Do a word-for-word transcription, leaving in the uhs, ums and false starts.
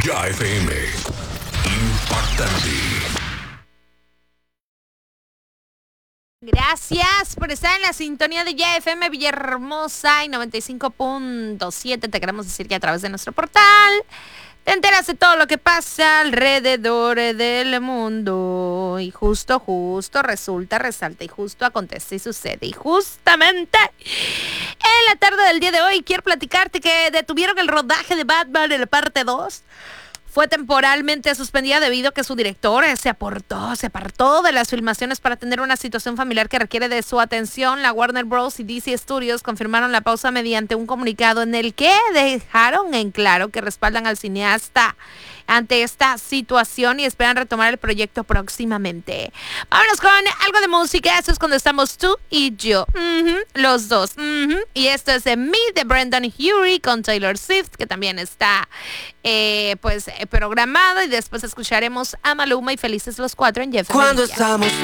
Ya F M. Impactante. Gracias por estar en la sintonía de Ya F M Villahermosa y noventa y cinco punto siete. Te queremos decir que a través de nuestro portal te enteras de todo lo que pasa alrededor del mundo. Y justo, justo, resulta, resalta y justo acontece y sucede. Y justamente en la tarde del día de hoy quiero platicarte que detuvieron el rodaje de Batman en la parte dos. Fue temporalmente suspendida debido a que su director se aportó, se apartó de las filmaciones para atender una situación familiar que requiere de su atención. La Warner Bros. Y D C Studios confirmaron la pausa mediante un comunicado en el que dejaron en claro que respaldan al cineasta ante esta situación y esperan retomar el proyecto próximamente. Vámonos con algo de música. Eso es cuando estamos tú y yo. Uh-huh, los dos. Uh-huh. Y esto es de Me de Brendan Urie con Taylor Swift, que también está eh, pues programado. Y después escucharemos a Maluma y Felices los Cuatro en Jeff. Cuando estamos